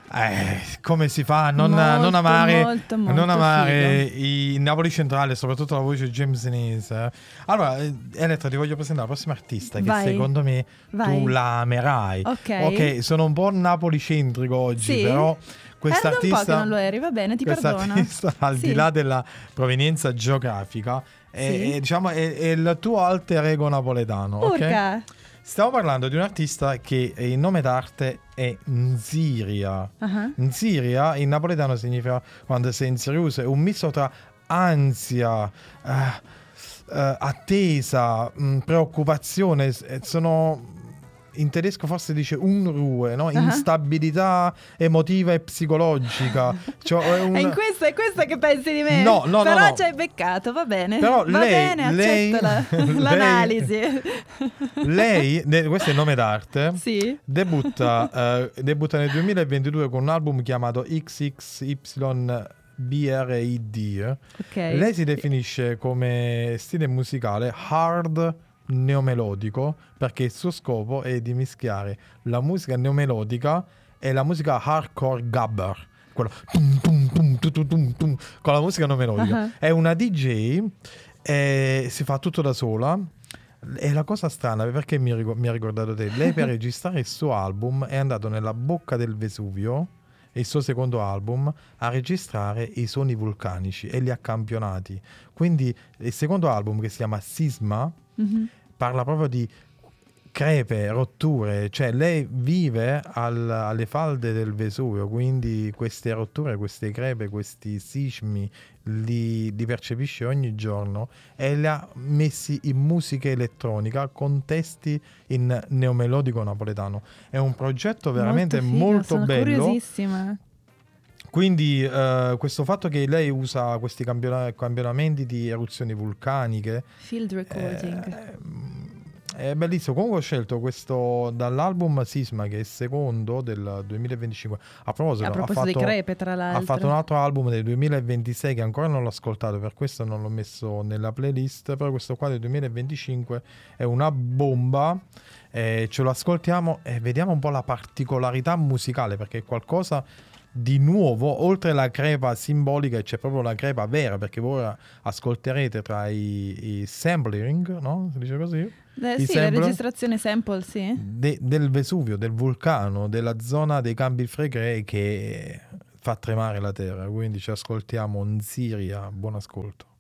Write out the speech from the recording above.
Come si fa a non amare i Napoli Centrale, soprattutto la voce James Inese. Allora, Elettra, ti voglio presentare la prossima artista che secondo me tu la amerai. Ok, sono un po' napolicentrico oggi, però quest'artista un po' che non lo eri, va bene, ti perdono. Al di là della provenienza geografica, diciamo è il tuo alter ego napoletano. Urca. Ok? Stiamo parlando di un artista che il nome d'arte è Nziria. Nziria in napoletano significa, quando sei inserioso, è un misto tra ansia, attesa, preoccupazione. Sono... In tedesco forse dice Unruhe, no? Instabilità emotiva e psicologica. Cioè, è questa che pensi di me? No, però ci hai beccato, va bene. Però accetto l'analisi. Lei, questo è il nome d'arte, sì. debutta nel 2022 con un album chiamato XXYBRID. Okay. Lei si definisce come stile musicale hard neomelodico, perché il suo scopo è di mischiare la musica neomelodica e la musica hardcore gabber, quello con la musica neomelodica. È una DJ e si fa tutto da sola. E la cosa strana, perché mi ha ricordato te, lei per registrare il suo album è andato nella bocca del Vesuvio, il suo secondo album, a registrare i suoni vulcanici e li ha campionati. Quindi il secondo album, che si chiama Sisma, parla proprio di crepe, rotture, cioè lei vive alle falde del Vesuvio, quindi queste rotture, queste crepe, questi sismi li percepisce ogni giorno e li ha messi in musica elettronica con testi in neomelodico napoletano. È un progetto veramente molto bello. Sono curiosissima. Quindi questo fatto che lei usa questi campionamenti di eruzioni vulcaniche, field recording, è bellissimo. Comunque ho scelto questo dall'album Sisma, che è il secondo del 2025. A proposito di crepe, tra l'altro, ha fatto un altro album del 2026 che ancora non l'ho ascoltato, per questo non l'ho messo nella playlist, però questo qua del 2025 è una bomba. Ce lo ascoltiamo e vediamo un po' la particolarità musicale, perché è qualcosa di nuovo. Oltre la crepa simbolica c'è proprio la crepa vera, perché voi ora ascolterete tra i sampling, no? Si dice così? La registrazione sample, sì. Del Vesuvio, del vulcano, della zona dei Campi Flegrei, che fa tremare la terra. Quindi ci ascoltiamo Nziria. Buon ascolto.